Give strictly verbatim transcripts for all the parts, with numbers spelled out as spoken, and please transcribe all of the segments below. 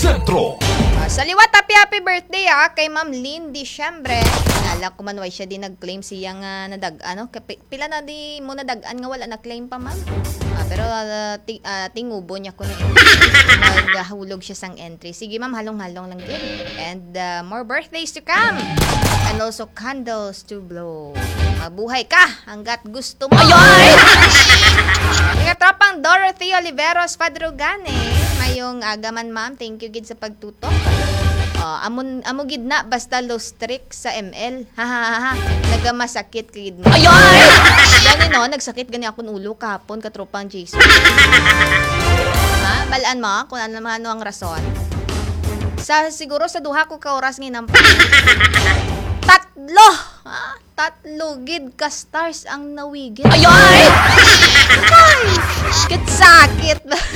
Sentro. Uh, sa liwat, happy happy birthday ah, kay Ma'am Lynn Disyembre. Nala ko man why siya di nag-claim siyang uh, nadag, ano, kapi, pila na di mo nadagan nga wala na-claim pa ma'am. Ah, pero uh, ti, uh, tingubo niya ko na maghulog siya sang entry. Sige ma'am, halong-halong lang din. And uh, more birthdays to come. And also candles to blow. Mabuhay ka hanggat gusto mo. Ayoy! Mga tropang Dorothy Oliveros Padrugane. Mayong agaman ma'am, thank you gid sa pagtutok. Uh, amon amo gid na basta low streak sa M L. Ha ha ha. Nagamasakit gid mo. Ayoy! Gani no, nagsakit gani akong ulo kahapon katropang Jason. Ha, balaan mo kung ano man ano ang rason. Sa siguro sa duha ko ka oras nginam. Tatlo! Ha? Tatlo gid ka stars ang nawigit. Ayoy! Ay! Kit sakit.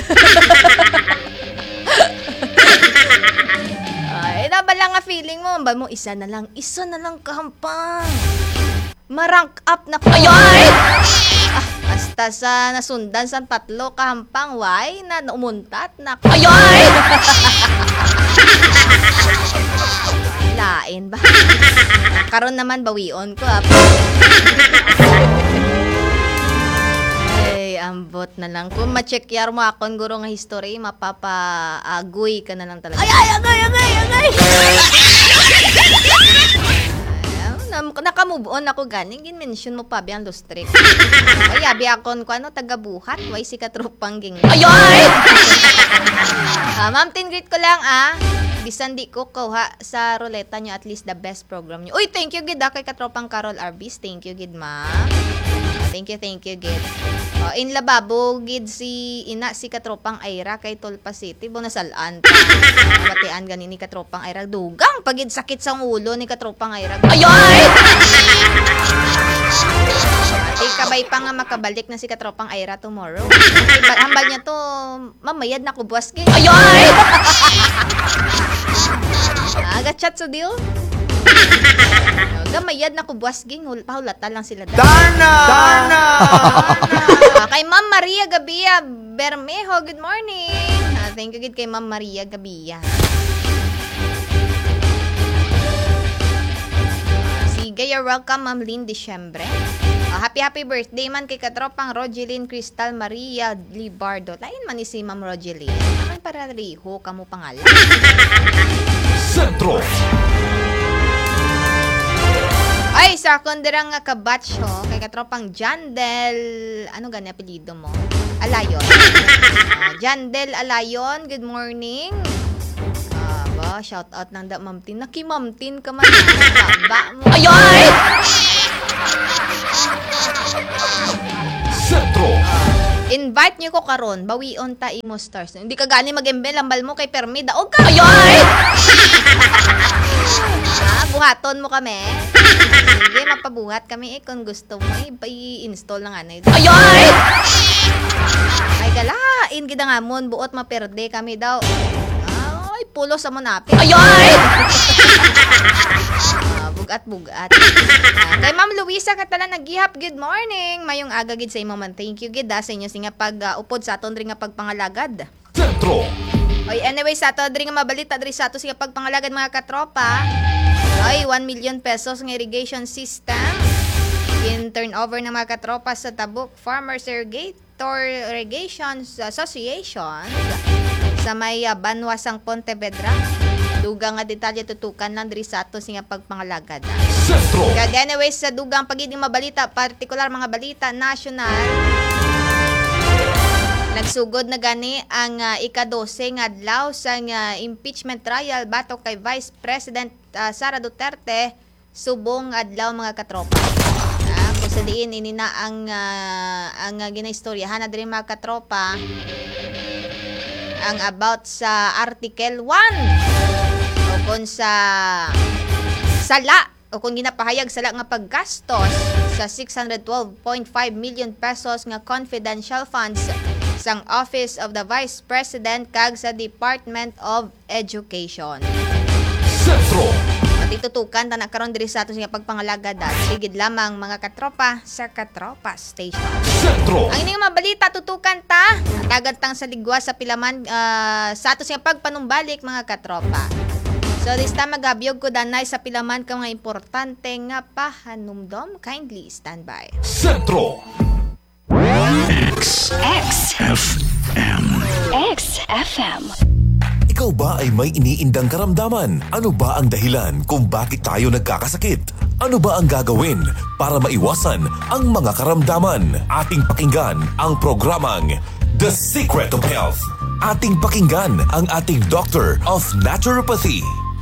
Ay, nabala nga feeling mo. Ba mo, isa na lang. Isa na lang kahampang. Marank up na ko. Ayoy! Ah, basta sa nasundan sa tatlo kahampang. Why? Na umuntat na ko. Ayoy! Lain ba? Karon naman bawion ko. Ay, ambot na lang. Kung ma-checkyar mo akong guro nga history, mapapa-agoy ka na lang talaga. Ay, ay, agay, agay, agay! Naka-move on ako ganing. Gin-mention mo pa biyang lustrik. Ay, abi akon ko ano, taga-buhat. Why si katropang ging. Ayoy! uh, Ma'am, tin-greet ko lang ah. Bisan di ko kuha sa ruleta nyo at least the best program nyo. Uy, thank you gid ah, kay katropang Carol Arbis. Thank you gid ma'am. Thank you, thank you gid. Oh, in lababo gid si ina si katropang Aira kay Tulpa City. Bonasalan pa. Batian gani ni katropang Aira. Dugang pagid sakit sa ulo ni katropang Aira. Ayoy! Di kabay pa nga makabalik na si katropang Aira tomorrow. Hambal niya to, mamayad na ko buwas gid. Ayoy! Aga chat so deal. Gamayad na ko buwas ging, pahulata lang sila. Darna! Darna! Ah, kay Ma'am Maria Gabia Bermejo, good morning. Ah, thank you gid kay Ma'am Maria Gabia. Sige, you're welcome Ma'am Lynn Disyembre. Uh, happy happy birthday man kay katropang Rogeline Crystal Maria Libardo. Lain man ni si Ma'am Rogeline. Naman para riho kamo pangalan. Sentro. Ay, sa konderang nga kabatch ho, kay katropang Jandel, ano gani apelyido mo? Alayon. Uh, Jandel Alayon, good morning. Ah, uh, ba, shout out nang da Ma'am Tin. Naki Ma'am Tin ka man. Ba mo. Ayoy! Sentro. Invite niyo ko karon, bawion ta imo stars. Hindi ka gani mag-embel ambal mo kay Permi daog ka. Ayoy! Ah, buhaton mo kami. Sige, mapabuhat kami eh kung gusto mo eh, i-install na nga na ito. Ayoy! Ay galain gid nga mon buot maperde kami daw. Ay, pulo sa monapit. Ayoy! Ah, bugat-bugat. Ah, kay Ma'am Luisa katala nagihap, good morning. Mayong aga gid sa imo man. Thank you gid ah, sa inyo singa pag uh, upod sa aton ring nga pagpangalagad. Sentro. Oy, anyway, sa ato ring nga mabalita diri sa ato singa pagpangalagad mga katropa. Ay, one million pesos ng irrigation system in turnover ng mga katropa sa Tabuk Farmers Irrigator Irrigation Association sa may uh, Banwasang Pontevedra. Dugang nga detalye tutukan lang diri sa ato singa pagpangalagad. Sentro. Kag anyway, sa dugang pagiging mabalita, partikular mga balita national, nagsugod na gani ang uh, ika-dose nga adlaw sa uh, impeachment trial batok kay Vice President uh, Sara Duterte subong adlaw mga katropa. Uh, kung sa diin ini na ang uh, ang uh, ginaistoryahan na diri mga katropa ang about sa Article one o kung sa sala o kung ginapahayag sala nga paggastos sa six hundred twelve point five million pesos nga confidential funds sang Office of the Vice President kag sa Department of Education. Sentro. Matitutukan ta na karon diri sa ato nga pagpangalagad at sigid lamang mga katropa sa Katropa Station. Sentro. Ang ining mga balita tutukan ta atagad tang sa ligwa sa pilaman ah, sa ato nga pagpanumbalik mga katropa. So this time magabyog ko danay sa pilaman ka mga importante nga pahanumdom. Kindly stand by. Sentro. X F M. X F M. Ikaw ba ay may iniindang karamdaman? Ano ba ang dahilan kung bakit tayo nagkakasakit? Ano ba ang gagawin para maiwasan ang mga karamdaman? Ating pakinggan ang programang The Secret of Health. Ating pakinggan ang ating Doctor of Naturopathy.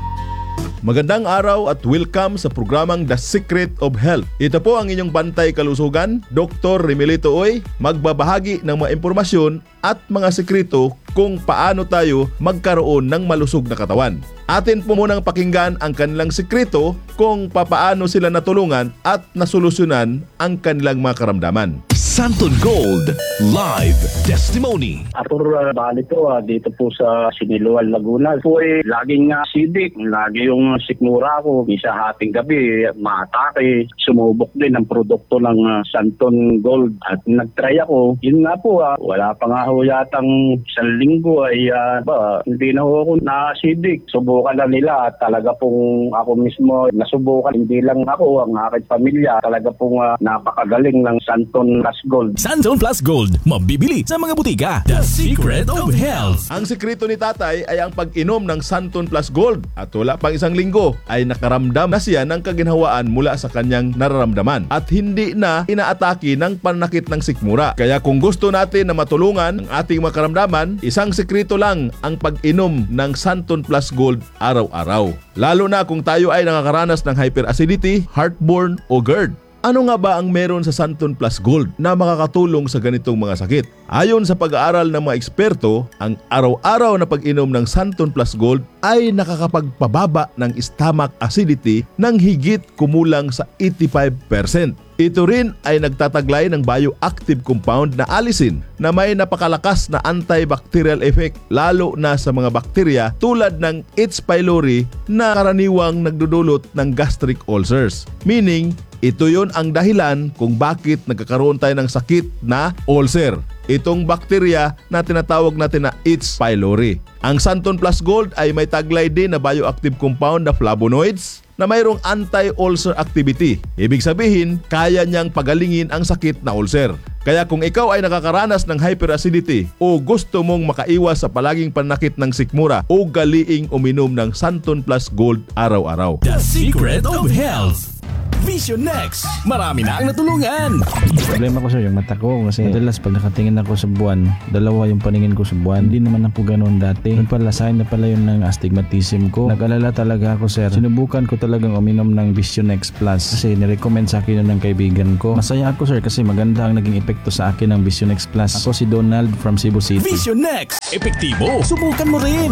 Magandang araw at welcome sa programang The Secret of Health. Ito po ang inyong bantay kalusugan, Doctor Remelito Oy, magbabahagi ng mga impormasyon at mga sekreto kung paano tayo magkaroon ng malusog na katawan. Atin po munang pakinggan ang kanilang sekreto kung papaano sila natulungan at nasolusyonan ang kanilang mga karamdaman. Santon Gold Live Testimony. Arthur uh, Bali po, uh, dito po sa Siniloan, Laguna. Po eh, laging uh, sidik, lagi yung sikmura ko. Isa hating gabi, maatake. Sumubok din ang produkto ng uh, Santon Gold. At nagtry ako. Yun nga po, uh, wala pa nga ho yatang isang linggo ay uh, ba, hindi na ho ako na-sidik. Subukan na nila at talaga pong ako mismo nasubukan. Hindi lang ako, ang aking pamilya. Talaga pong uh, napakagaling ng Santon Plus Gold. Santon Plus Gold, mabibili sa mga butika. The Secret of Health. Ang sekreto ni tatay ay ang pag-inom ng Santon Plus Gold at wala pang isang linggo ay nakaramdam na siya ng kaginhawaan mula sa kanyang nararamdaman at hindi na inaatake ng pananakit ng sikmura. Kaya kung gusto natin na matulungan ang ating mga karamdaman, isang sekreto lang ang pag-inom ng Santon Plus Gold araw-araw. Lalo na kung tayo ay nakakaranas ng hyperacidity, heartburn o GERD. Ano nga ba ang meron sa Santon Plus Gold na makakatulong sa ganitong mga sakit? Ayon sa pag-aaral ng mga eksperto, ang araw-araw na pag-inom ng Santon Plus Gold ay nakakapagpababa ng stomach acidity ng higit kumulang sa eighty-five percent. Ito rin ay nagtataglay ng bioactive compound na allicin na may napakalakas na antibacterial effect lalo na sa mga bakterya tulad ng H. pylori na karaniwang nagdudulot ng gastric ulcers. Meaning, ito yon ang dahilan kung bakit nagkakaroon tayo ng sakit na ulcer. Itong bakterya na tinatawag natin na H. pylori. Ang Santon Plus Gold ay may taglay din na bioactive compound na flavonoids na mayroong anti-ulcer activity. Ibig sabihin, kaya niyang pagalingin ang sakit na ulcer. Kaya kung ikaw ay nakakaranas ng hyperacidity o gusto mong makaiwas sa palaging panakit ng sikmura, o galiing uminom ng Santon Plus Gold araw-araw. The Secret of Health. Vision Next, marami na ang natulungan. Problema ko sir, yung mata ko kasi madalas pag nakatingin ako sa buwan, dalawa yung paningin ko sa buwan. Hindi naman ako ganoon dati. Yun pala, sign na pala yun ng astigmatism ko. Nag-alala talaga ako sir. Sinubukan ko talagang uminom ng Vision Next Plus kasi nirecommend sa akin yun ng kaibigan ko. Masaya ako sir kasi maganda ang naging epekto sa akin ng Vision Next Plus. Ako si Donald from Cebu City. Vision Next, epektibo. Subukan mo rin.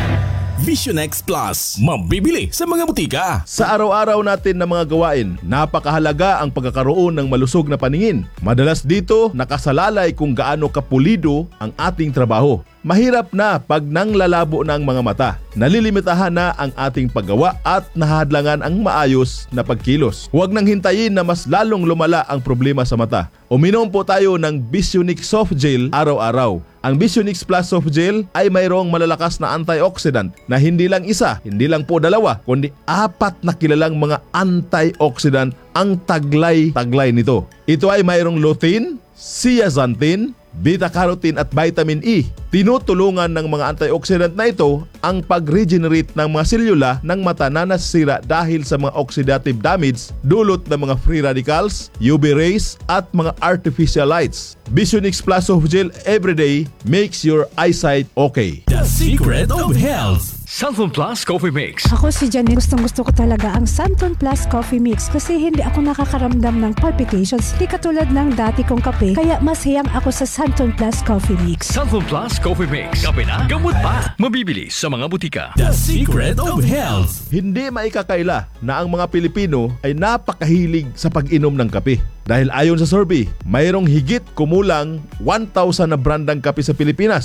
Vision X Plus, mabibili sa mga butika. Sa araw-araw natin na mga gawain, napakahalaga ang pagkakaroon ng malusog na paningin. Madalas dito, nakasalalay kung gaano kapulido ang ating trabaho. Mahirap na pag nanglalabo na ang mga mata. Nalilimitahan na ang ating paggawa at nahadlangan ang maayos na pagkilos. Huwag nang hintayin na mas lalong lumala ang problema sa mata. Uminom po tayo ng Visionix Soft Gel araw-araw. Ang Visionix Plus Soft Gel ay mayroong malalakas na antioxidant na hindi lang isa, hindi lang po dalawa, kundi apat na kilalang mga antioxidant ang taglay-taglay nito. Ito ay mayroong lutein, zeaxanthin, beta-carotene at vitamin E. Tinutulungan ng mga antioxidant na ito ang pag-regenerate ng mga selula ng mata na nasira dahil sa mga oxidative damage dulot ng mga free radicals, U V rays at mga artificial lights. Visionix Plus Soft Gel everyday makes your eyesight okay. The Secret of Health. Santon Plus Coffee Mix. Ako si Janet. Gustong gusto ko talaga ang Santon Plus Coffee Mix kasi hindi ako nakakaramdam ng palpitations. Di katulad ng dati kong kape. Kaya mas hiyang ako sa Santon Plus Coffee Mix. Santon Plus Coffee Mix. Kape na, gamot pa. Mabibili sa mga butika. The Secret of Health. Hindi maikakaila na ang mga Pilipino ay napakahilig sa pag-inom ng kape. Dahil ayon sa survey, mayroong higit kumulang one thousand na brandang kape sa Pilipinas.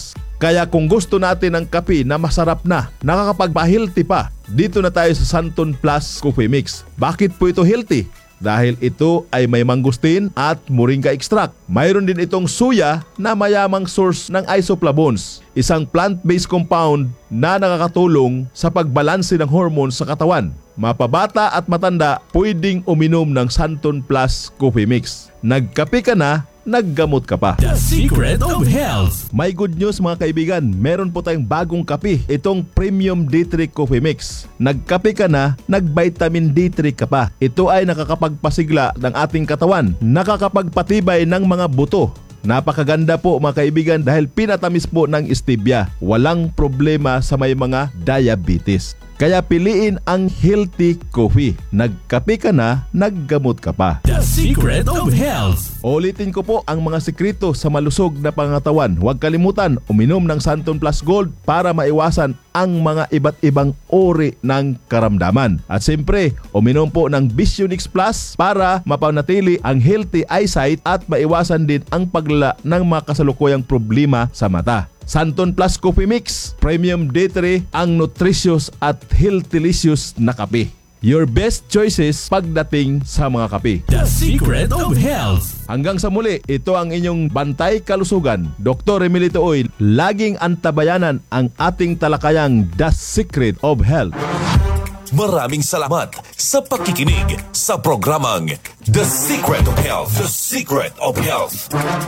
Kaya kung gusto natin ng kape na masarap na, nakakapagpa-healthy pa, dito na tayo sa Santon Plus Coffee Mix. Bakit po ito healthy? Dahil ito ay may mangustin at moringa extract. Mayroon din itong suya na mayamang source ng isoflavones, isang plant-based compound na nakakatulong sa pagbalanse ng hormones sa katawan. Mapabata at matanda pwedeng uminom ng Santon Plus Coffee Mix. Nagkape ka na, naggamot ka pa. The Secret of Health. May good news mga kaibigan, meron po tayong bagong kape, itong Premium D three Coffee Mix. Nagkape ka na, nag-vitamin D three ka pa. Ito ay nakakapagpasigla ng ating katawan, nakakapagpatibay ng mga buto. Napakaganda po mga kaibigan dahil pinatamis po ng stevia. Walang problema sa may mga diabetes. Kaya piliin ang healthy coffee. Nagkape ka na, naggamot ka pa. The Secret of Health. Ulitin ko po ang mga sekreto sa malusog na pangatawan. Huwag kalimutan, uminom ng Santon Plus Gold para maiwasan ang mga iba't ibang uri ng karamdaman. At siyempre, uminom po ng Visionix Plus para mapanatili ang healthy eyesight at maiwasan din ang paglala ng mga kasalukuyang problema sa mata. Santon Plus Coffee Mix, Premium D three, ang nutritious at healthylicious na kape. Your best choices pagdating sa mga kape. The Secret of Health. Hanggang sa muli, ito ang inyong Bantay Kalusugan, Doctor Emilito Oil, laging antabayanan ang ating talakayang The Secret of Health. Maraming salamat sa pakikinig sa programang The Secret of Health. The Secret of Health.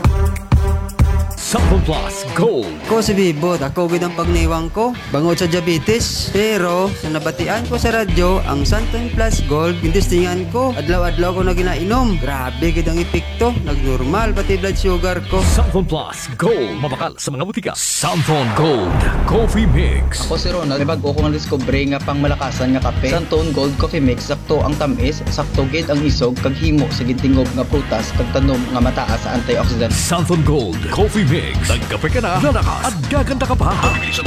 Santon Plus Gold. Ko si Bibot, ako gid ang pagniwang ko, bangod sa diabetes. Pero sa nabatian ko sa radyo, ang Santon Plus Gold, gindistingan ko, adlaw-adlaw ko na ginainom. Grabe gid ang epekto, nagnormal pati blood sugar ko. Santon Plus Gold. Mabakal sa mga butika. Santon Gold Coffee Mix. Ako si Ronald, may bago ko nga discover nga pang malakasan nga kape. Santon Gold Coffee Mix, sakto ang tamis, sakto gid ang isog, kag himo sa gintingog nga prutas, kag tanom nga mataas sa antioxidant. Santon Gold Coffee Mix. Nagkape ka na, lalakas at gaganda ka pa.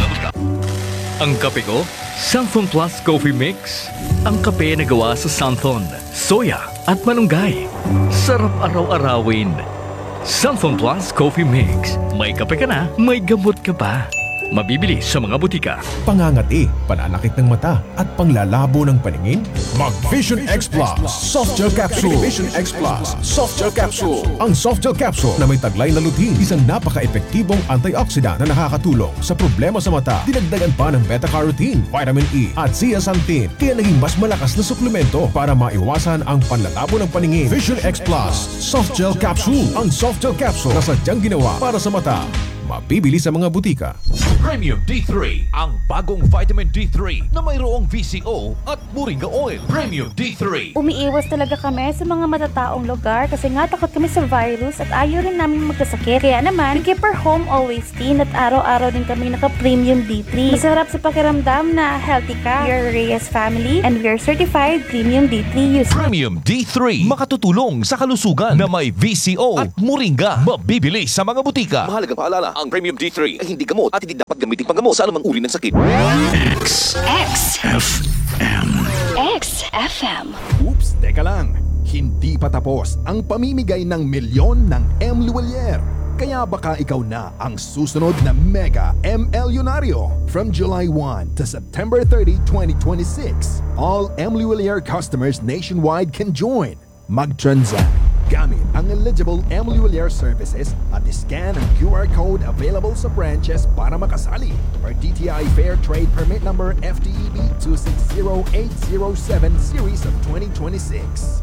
Ang kape ko, Santon Plus Coffee Mix. Ang kape na gawa sa Santon, soya at malunggay. Sarap araw-arawin. Santon Plus Coffee Mix. May kape ka na, may gamot ka pa. Mabibili sa mga butika. Pangangati, pananakit ng mata at panglalabo ng paningin? Mag Vision X Plus Soft Gel Capsule. Vision X Plus Soft Gel Capsule. Ang Soft Gel Capsule na may taglay na lutein, isang napaka-epektibong antioxidant na nakakatulong sa problema sa mata. Dinagdagan pa ng beta-carotene, vitamin E at zeaxanthin, kaya naging mas malakas na suplemento para maiwasan ang panlalabo ng paningin. Vision X Plus Soft Gel Capsule. Ang Soft Gel Capsule na sadyang ginawa para sa mata. Mabibili sa mga butika. Premium D three, ang bagong vitamin D three na mayroong V C O at moringa oil. Premium D three. Umiiwas talaga kami sa mga matataong lugar kasi nga takot kami sa virus at ayaw rin namin magkasakit. Kaya naman, we keep our home always clean at araw-araw din kami naka-Premium D three. Masarap sa pakiramdam na healthy ka. We are Reyes family and we are certified Premium D three users. Premium D three, makatutulong sa kalusugan na may V C O at moringa. Mabibili sa mga butika. Mahalagang paalala, ang Premium D three ay hindi gamot at hindi dapat gamitin panggamot sa anumang uri ng sakit. X F M. X F M. Oops, teka lang. Hindi pa tapos ang pamimigay ng milyon ng M. Luwalier. Kaya baka ikaw na ang susunod na Mega M. Elyonaryo. From July first to September thirtieth, twenty twenty-six, all M. Luwalier customers nationwide can join. Mag-transact gamit ang eligible M. Luwalier services at scan ang Q R code available sa branches para makasali. Per D T I Fair Trade Permit Number F T E B two six zero eight zero seven Series of twenty twenty-six.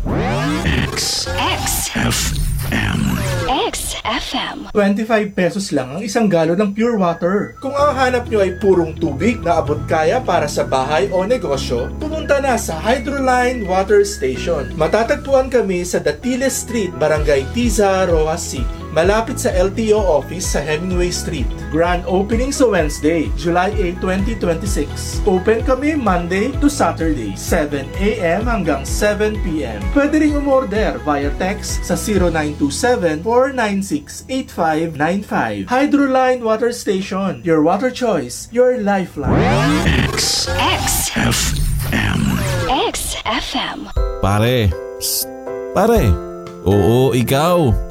X F M. X F M. twenty-five pesos lang ang isang galon ng pure water. Kung ang hanap nyo ay purong tubig na abot kaya para sa bahay o negosyo, pumunta na sa Hydroline Water Station. Matatagpuan kami sa Datiles Street, Barangay Tiza, Rojas City. Malapit sa L T O office sa Hemingway Street. Grand opening sa Wednesday, July eighth, twenty twenty-six. Open kami Monday to Saturday, seven a m hanggang seven p m Pwede ring umorder via text sa zero nine two seven, four nine six, eight five nine five. Hydroline Water Station. Your water choice, your lifeline. X F M. X F M. Pare, psst, pare. Oo, ikaw.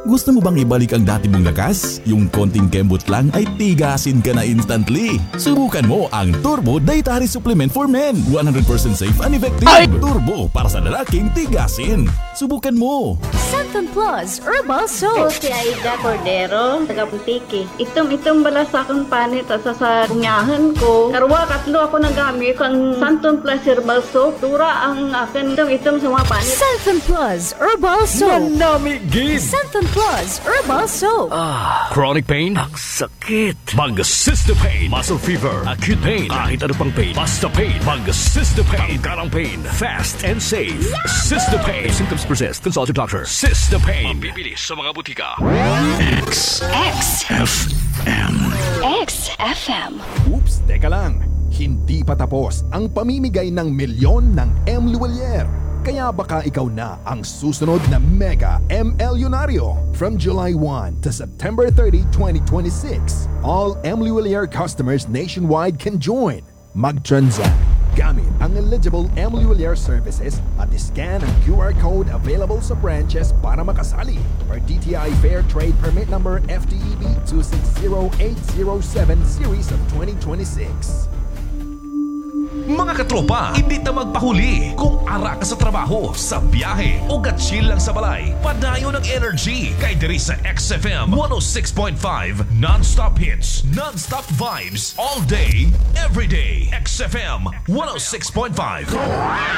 Gusto mo bang ibalik ang dati mong lakas? Yung konting kembot lang ay tigasin ka na instantly. Subukan mo ang Turbo Dietary Supplement for Men. one hundred percent safe and effective. Ay! Turbo para sa lalaking tigasin. Subukan mo. Santon Plus Herbal Soap. Ako si Aida Cordero, taga Butiki. Itong-itong bala sa akong panit at sa sa kunyahan ko. Karwa, katlo ako nagamit ang Santon Plus Herbal Soap. Tura ang akin itong-itong sa mga panit. Santon Plus Herbal Soap. Nanamigin! Santon Plus Herbal Soap. Ah, chronic pain? Ang sakit. Bangosista Pain. Muscle fever. Acute pain. Kahit ano pang pain. Basta pain. Bangosista Pain. Tanggarang pain. Fast and safe. Sista Pain. If symptoms persist, consult your doctor. Sista Pain. Mabibili sa mga butika. X. X. F M. X F M. Oops, teka lang. Hindi pa tapos ang pamimigay ng milyon ng M. Luwalier. Kaya baka ikaw na ang susunod na Mega M. Elyonaryo. From July first to September thirtieth, twenty twenty-six, all M. Luwalier customers nationwide can join. Mag-transact gamit ang eligible M. Luwalier services at scan ang Q R code available sa branches para makasali per D T I Fair Trade Permit Number F T E B two six zero eight zero seven Series of twenty twenty-six. Mga katropa, hindi na magpahuli. Kung ara ka sa trabaho, sa biyahe, o gatsil lang sa balay, padayo ng energy kay diri sa X F M one oh six point five. Non-stop hits, non-stop vibes, all day, every day. X F M one oh six point five.